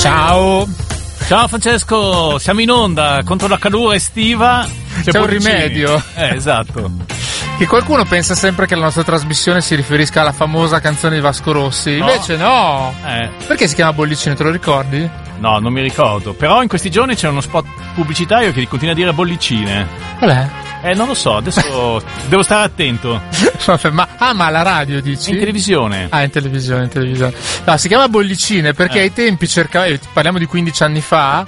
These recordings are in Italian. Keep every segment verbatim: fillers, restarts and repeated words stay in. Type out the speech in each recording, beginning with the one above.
Ciao. Ciao Francesco, siamo in onda contro la calura estiva. C'è, C'è un rimedio. Eh, esatto. Che qualcuno pensa sempre che la nostra trasmissione si riferisca alla famosa canzone di Vasco Rossi. No. Invece no. Eh. Perché si chiama Bollicine, te lo ricordi? No, non mi ricordo. Però in questi giorni c'è uno spot pubblicitario che continua a dire bollicine. Qual è? Eh, non lo so, adesso devo stare attento. ma, ah, ma alla radio dici? In televisione. Ah, in televisione, in televisione. No, si chiama Bollicine perché eh. ai tempi cercavamo, parliamo di quindici anni fa,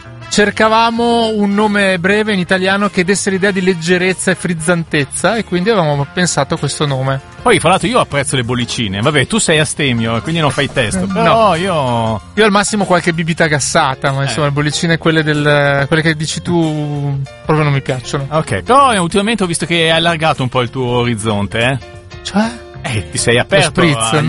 cercavamo un nome breve in italiano che desse l'idea di leggerezza e frizzantezza e quindi avevamo pensato a questo nome. Poi, fra l'altro, io apprezzo le bollicine. Vabbè, tu sei astemio, quindi non fai testo. Però no. io... Io al massimo qualche bibita gassata, ma insomma, eh. le bollicine, quelle del, quelle che dici tu, proprio non mi piacciono. Ok, però ultimamente ho visto che hai allargato un po' il tuo orizzonte, eh? Cioè? Eh, ti sei aperto spritz, agli no.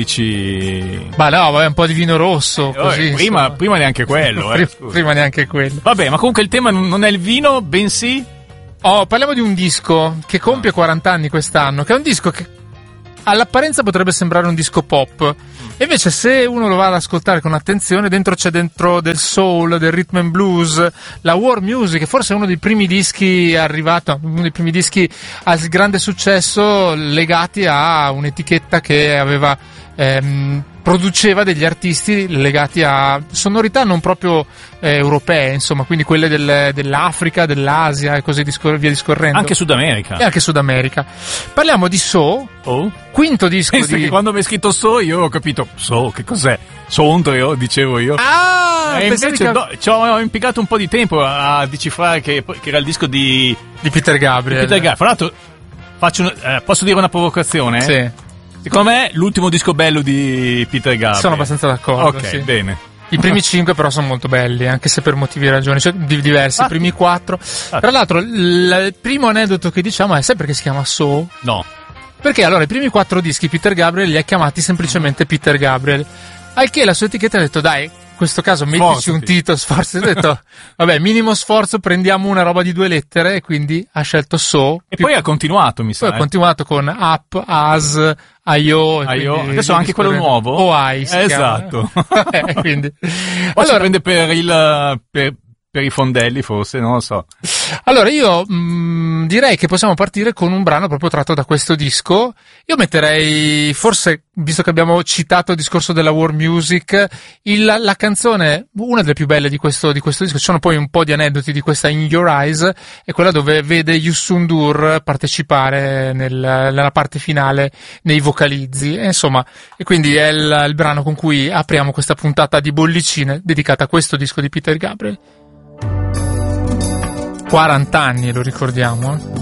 alcolici. Ma no, vabbè, un po' di vino rosso, eh, così. Prima, prima neanche quello, eh. prima, prima neanche quello. Vabbè, ma comunque il tema non è il vino, bensì... Oh, parliamo di un disco che compie quaranta anni quest'anno, che è un disco che all'apparenza potrebbe sembrare un disco pop, e invece se uno lo va ad ascoltare con attenzione, dentro c'è dentro del soul, del rhythm and blues, la war music, forse è uno dei primi dischi arrivato, uno dei primi dischi al grande successo legati a un'etichetta che aveva ehm, produceva degli artisti legati a sonorità non proprio eh, europee, insomma, quindi quelle del, dell'Africa, dell'Asia e così discor- via discorrendo. Anche Sud America. E anche Sud America. Parliamo di So, oh? quinto disco Penso di... che quando mi hai scritto So io ho capito, So, che cos'è? Sondrio, dicevo io. Ah! E invece che... no, ci ho impiegato un po' di tempo a decifrare che, che era il disco di... Di Peter Gabriel. Di Peter Gabriel. Fra l'altro, faccio un... eh, posso dire una provocazione? Sì. Secondo me l'ultimo disco bello di Peter Gabriel. Sono abbastanza d'accordo. Ok, sì. bene. I primi cinque però sono molto belli, anche se per motivi e ragioni, cioè di- diversi. I primi quattro. Ah. Tra l'altro, l- il primo aneddoto che diciamo è: sai perché si chiama So? No. Perché allora i primi quattro dischi Peter Gabriel li ha chiamati semplicemente Peter Gabriel. Al che la sua etichetta ha detto: dai, in questo caso mettici Sforzati. un titolo, sforzo. Ha detto: vabbè, minimo sforzo, prendiamo una roba di due lettere, e quindi ha scelto So. E poi ha continuato, mi sa. Poi ha eh. continuato con Up, As, I O. I O. Adesso anche quello nuovo? O I si esatto. chiama. quindi. Poi allora, si prende per il... Per... per i fondelli forse, non lo so. Allora io mh, direi che possiamo partire con un brano proprio tratto da questo disco. Io metterei, forse, visto che abbiamo citato il discorso della war music, il, la canzone, una delle più belle di questo, di questo disco, ci sono poi un po' di aneddoti di questa In Your Eyes, è quella dove vede Youssou N'Dour partecipare nel, nella parte finale nei vocalizzi, e insomma, e quindi è il, il brano con cui apriamo questa puntata di Bollicine dedicata a questo disco di Peter Gabriel. quaranta anni, lo ricordiamo.